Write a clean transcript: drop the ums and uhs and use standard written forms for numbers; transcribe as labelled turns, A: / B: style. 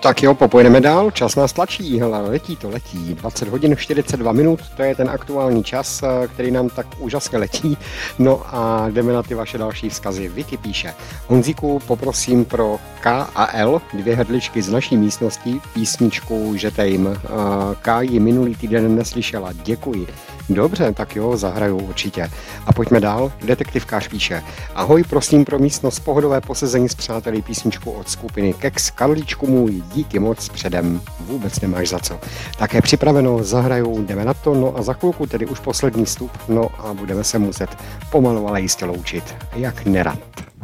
A: Tak jo, popojedeme dál, čas nás tlačí, hele, letí, 20 hodin 42 minut, to je ten aktuální čas, který nám tak úžasně letí, no a jdeme na ty vaše další vzkazy. Vicky píše, Honzíku, poprosím pro K a L 2 hrdličky z naší místnosti, písničku Žete jim. K ji minulý týden neslyšela, děkuji. Dobře, tak jo, zahraju určitě. A pojďme dál, detektivkář píše, ahoj, prosím pro místnost pohodové posezení s přáteli písničku od skupiny Keks, Karličku můj, díky moc předem, vůbec nemáš za co. Také připraveno, zahraju, jdeme na to, no a za chvilku tedy už poslední vstup, no a budeme se muset pomalu ale jistě loučit, jak nerad.